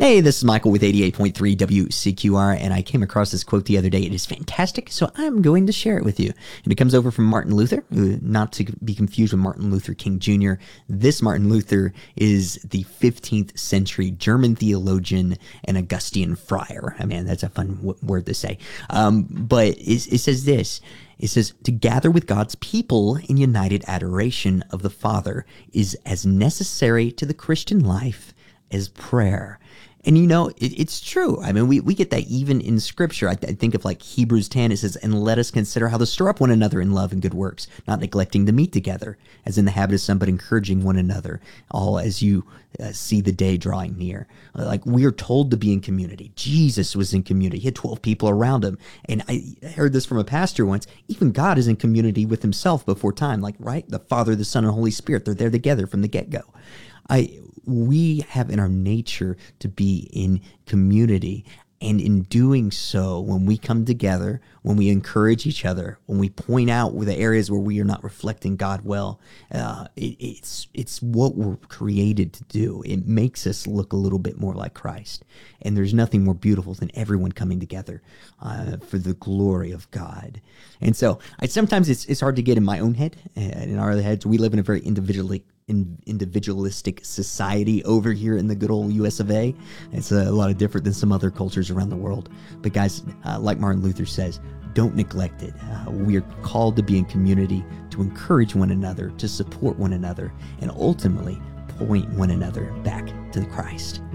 Hey, this is Michael with 88.3 WCQR, and I came across this quote the other day. It is fantastic, so I'm going to share it with you. And it comes over from Martin Luther, not to be confused with Martin Luther King Jr. This Martin Luther is the 15th century German theologian and Augustine friar. I mean, that's a fun word to say. But it says this. It says, to gather with God's people in united adoration of the Father is as necessary to the Christian life as prayer. And you know, it's true. I mean, we get that even in Scripture. I think of like Hebrews 10, it says, and let us consider how to stir up one another in love and good works, not neglecting to meet together, as in the habit of some, but encouraging one another, all as you see the day drawing near. Like, we are told to be in community. Jesus was in community. He had 12 people around him. And I heard this from a pastor once. Even God is in community with himself before time. Like, right? The Father, the Son, and Holy Spirit, they're there together from the get-go. We have in our nature to be in community. And in doing so, when we come together, when we encourage each other, when we point out the areas where we are not reflecting God well, it's what we're created to do. It makes us look a little bit more like Christ. And there's nothing more beautiful than everyone coming together for the glory of God. And so sometimes it's hard to get in my own head. And in our heads, we live in a very individualistic society over here in the good old US of A. It's a lot of different than some other cultures around the world. But guys, like Martin Luther says, don't neglect it. We are called to be in community, to encourage one another, to support one another, and ultimately point one another back to Christ.